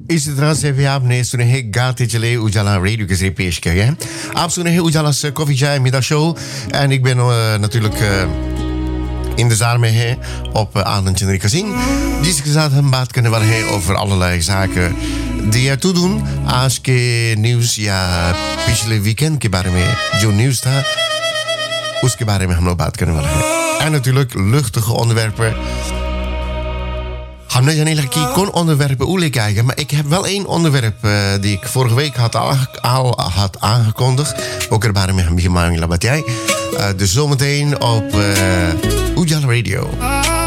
इसी तरह से भी आपने सुने हैं गाते चले उजाला रेडियो के जरिए पेश किया गया है. आप सुने हैं उजाला's Koffie Chai Middag Show. En ik ben natuurlijk इंतजार में है op Anand Chandri Kasing, जिसके साथ हम बात करने वाले हैं over allerlei zaken die ertoe doen आज के न्यूज़ या पिछले वीकेंड के बारे में जो न्यूज़ था उसके बारे में हम लोग बात करने वाले हैं. En natuurlijk luchtige onderwerpen. Hamna Janela ki kon onderwerpen oele kijken, maar ik heb wel één onderwerp die ik vorige week al had aangekondigd. Ook er waren met een beetje lang laat jij. Dus zometeen op Ujala Radio.